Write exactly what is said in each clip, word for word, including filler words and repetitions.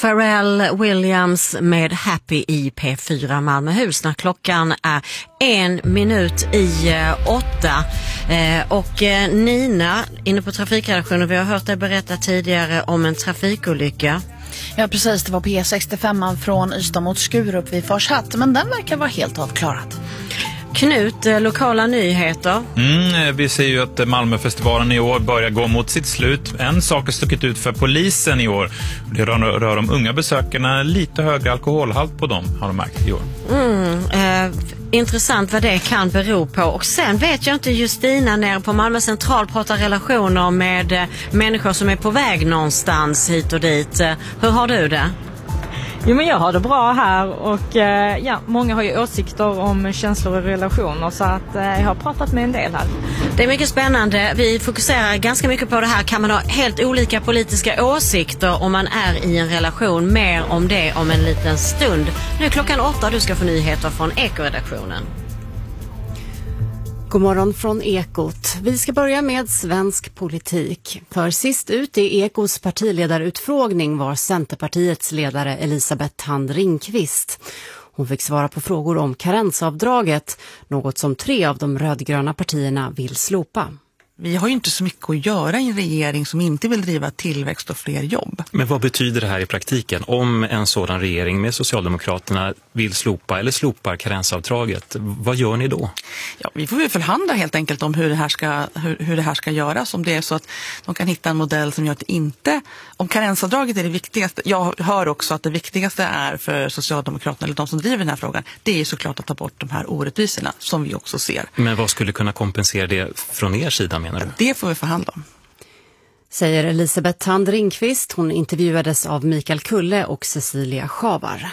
Pharrell Williams med Happy i P fyra Malmöhus när klockan är en minut i eh, åtta. Eh, och eh, Nina, inne på trafikredaktionen, vi har hört dig berätta tidigare om en trafikolycka. Ja, precis. Det var på E sextiofem från Ystad mot Skurup vid Forshatt, men den verkar vara helt avklarad. Knut, lokala nyheter. Mm, vi ser ju att Malmöfestivalen i år börjar gå mot sitt slut. En sak är stuckit ut för polisen i år. Det rör, rör de unga besökarna, lite högre alkoholhalt på dem har de märkt i år. Mm, eh, intressant vad det kan bero på. Och sen vet jag inte, Justina nere på Malmö central pratar relationer med eh, människor som är på väg någonstans hit och dit. Eh, hur har du det? Jo, men jag har det bra här och eh, ja, många har ju åsikter om känslor och relationer, så att eh, jag har pratat med en del här. Det är mycket spännande. Vi fokuserar ganska mycket på det här. Kan man ha helt olika politiska åsikter om man är i en relation? Mer om det om en liten stund. Nu är klockan åtta och du ska få nyheter från Eko-redaktionen. God morgon från Ekot. Vi ska börja med svensk politik. För sist ut i Ekos partiledarutfrågning var Centerpartiets ledare Elisabeth Thand Ringqvist. Hon fick svara på frågor om karensavdraget, något som tre av de rödgröna partierna vill slopa. Vi har ju inte så mycket att göra i en regering som inte vill driva tillväxt och fler jobb. Men vad betyder det här i praktiken om en sådan regering med Socialdemokraterna vill slopa eller slopar karensavdraget? Vad gör ni då? Ja, vi får ju förhandla helt enkelt om hur det här ska, hur, hur det här ska göras. Om det är så att de kan hitta en modell som gör att det inte... Om karensavdraget är det viktigaste... Jag hör också att det viktigaste är för Socialdemokraterna, eller de som driver den här frågan, det är såklart att ta bort de här orättvisorna som vi också ser. Men vad skulle kunna kompensera det från er sida, menar du? Det får vi förhandla om. Säger Elisabeth Thand Ringqvist. Hon intervjuades av Mikael Kulle och Cecilia Schavar.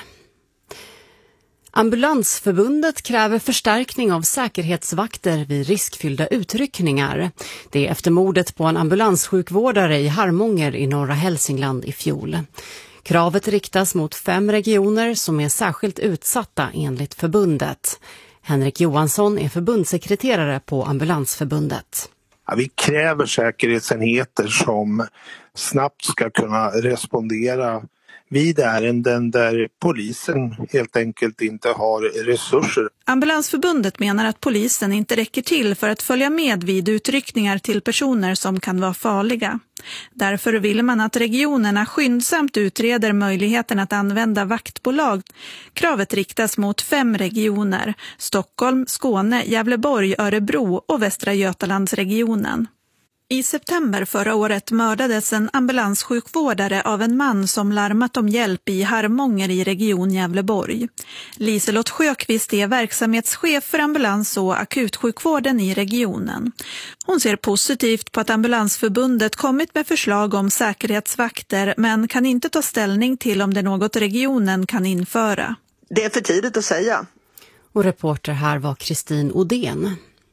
Ambulansförbundet kräver förstärkning av säkerhetsvakter vid riskfyllda utryckningar. Det är efter mordet på en ambulanssjukvårdare i Harmånger i norra Hälsingland i fjol. Kravet riktas mot fem regioner som är särskilt utsatta enligt förbundet. Henrik Johansson är förbundssekreterare på Ambulansförbundet. Ja, vi kräver säkerhetsenheter som snabbt ska kunna respondera vid ärenden där polisen helt enkelt inte har resurser. Ambulansförbundet menar att polisen inte räcker till för att följa med vid utryckningar till personer som kan vara farliga. Därför vill man att regionerna skyndsamt utreder möjligheten att använda vaktbolag. Kravet riktas mot fem regioner: Stockholm, Skåne, Gävleborg, Örebro och Västra Götalandsregionen. I september förra året mördades en ambulanssjukvårdare av en man som larmat om hjälp i Harmånger i region Gävleborg. Liselott Sjöqvist är verksamhetschef för ambulans- och akutsjukvården i regionen. Hon ser positivt på att Ambulansförbundet kommit med förslag om säkerhetsvakter, men kan inte ta ställning till om det är något regionen kan införa. Det är för tidigt att säga. Och reporter här var Kristin Odén.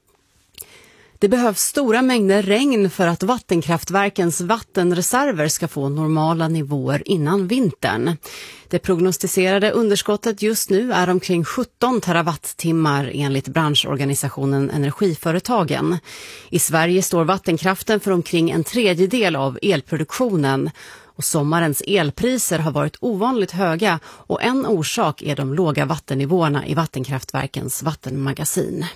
Det behövs stora mängder regn för att vattenkraftverkens vattenreserver ska få normala nivåer innan vintern. Det prognostiserade underskottet just nu är omkring sjutton terawattimmar enligt branschorganisationen Energiföretagen. I Sverige står vattenkraften för omkring en tredjedel av elproduktionen. Och sommarens elpriser har varit ovanligt höga och en orsak är de låga vattennivåerna i vattenkraftverkens vattenmagasin.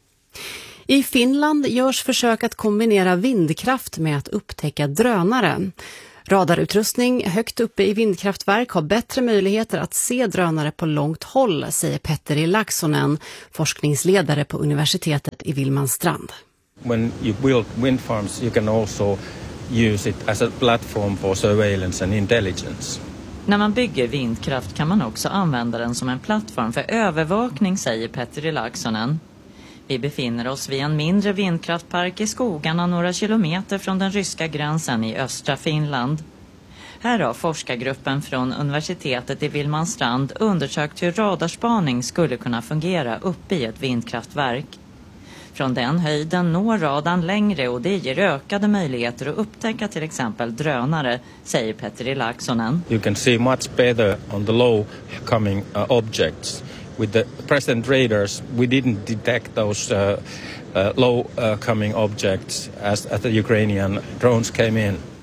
I Finland görs försök att kombinera vindkraft med att upptäcka drönare. Radarutrustning högt uppe i vindkraftverk har bättre möjligheter att se drönare på långt håll, säger Petteri Laaksonen, forskningsledare på universitetet i Vilmanstrand. When you build wind farms, you can also use it as a platform for surveillance and intelligence. När man bygger vindkraft kan man också använda den som en plattform för övervakning, säger Petteri Laaksonen. Vi befinner oss vid en mindre vindkraftpark i skogarna några kilometer från den ryska gränsen i östra Finland. Här har forskargruppen från universitetet i Vilmanstrand undersökt hur radarspaning skulle kunna fungera uppe i ett vindkraftverk. Från den höjden når radarn längre och det ger ökade möjligheter att upptäcka till exempel drönare, säger Petteri Laaksonen. You can see much better on the low coming uh, objects. With the present radars, we didn't detect those uh, uh, low uh, coming objects as, as the Ukrainian drones came in.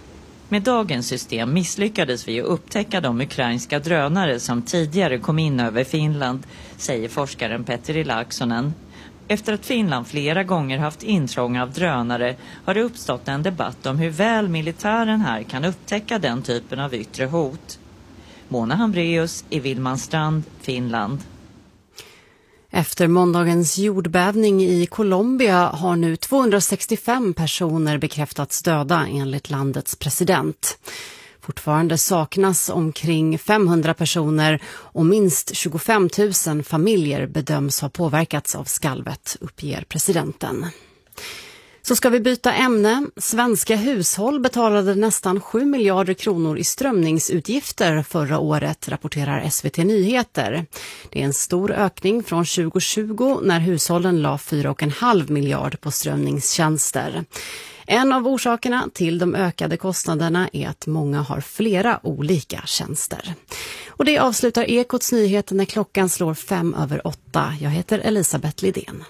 Med dagens system misslyckades vi att upptäcka de ukrainska drönare som tidigare kom in över Finland, säger forskaren Petteri Laaksonen. Efter att Finland flera gånger haft intrång av drönare har det uppstått en debatt om hur väl militären här kan upptäcka den typen av yttre hot. Mona Hambreus i Vilmanstrand, Finland. Efter måndagens jordbävning i Colombia har nu tvåhundrasextiofem personer bekräftats döda enligt landets president. Fortfarande saknas omkring femhundra personer och minst tjugofem tusen familjer bedöms ha påverkats av skalvet, uppger presidenten. Så ska vi byta ämne. Svenska hushåll betalade nästan sju miljarder kronor i strömningsutgifter förra året, rapporterar S V T Nyheter. Det är en stor ökning från tjugo tjugo när hushållen la fyra komma fem miljard på strömningstjänster. En av orsakerna till de ökade kostnaderna är att många har flera olika tjänster. Och det avslutar Ekots nyheter när klockan slår fem över åtta. Jag heter Elisabeth Lidén.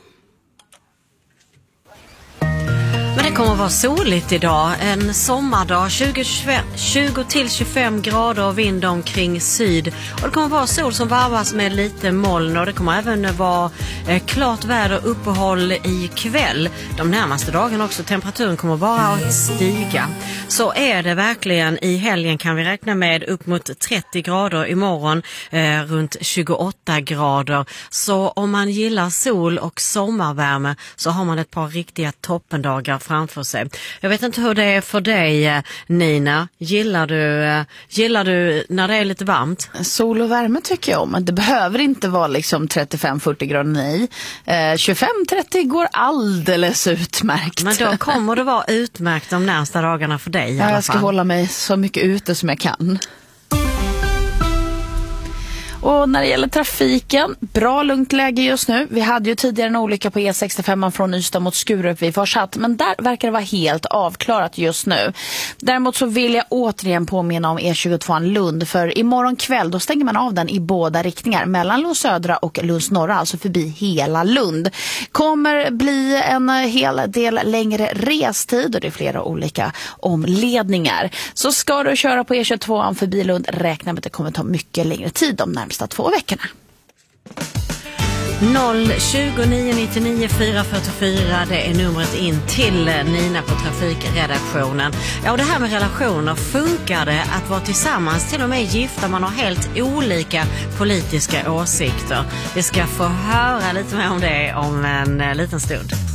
Men det kommer att vara soligt idag, en sommardag, tjugo till tjugofem grader och vind omkring syd. Och det kommer att vara sol som varvas med lite moln och det kommer även vara eh, klart väder uppehåll i kväll. De närmaste dagarna också, temperaturen kommer bara att stiga. Så är det verkligen, i helgen kan vi räkna med upp mot trettio grader imorgon, eh, runt tjugoåtta grader. Så om man gillar sol och sommarvärme så har man ett par riktiga toppendagar framför sig. Jag vet inte hur det är för dig, Nina. Gillar du, gillar du när det är lite varmt? Sol och värme tycker jag om. Det behöver inte vara liksom trettiofem till fyrtio grader, nej. Eh, tjugofem till trettio går alldeles utmärkt. Men då kommer det vara utmärkt de närmsta dagarna för dig i alla fall. Jag ska hålla mig så mycket ute som jag kan. Och när det gäller trafiken, bra lugnt läge just nu. Vi hade ju tidigare en olycka på E sextiofem från Ystad mot Skurup vid Forshatt, men där verkar det vara helt avklarat just nu. Däremot så vill jag återigen påminna om E tjugotvå Lund, för imorgon kväll då stänger man av den i båda riktningar, mellan Lunds södra och Lunds norra, alltså förbi hela Lund. Kommer bli en hel del längre restid och det är flera olika omledningar. Så ska du köra på E tjugotvå förbi Lund, räkna med att det kommer ta mycket längre tid de närmsta två veckorna. noll tjugo nio nittionio fyra fyrtiofyra, det är numret in till Nina på trafikredaktionen. Ja, och det här med relationer, funkar det att vara tillsammans, till och med gifta, man har helt olika politiska åsikter? Vi ska få höra lite mer om det om en liten stund.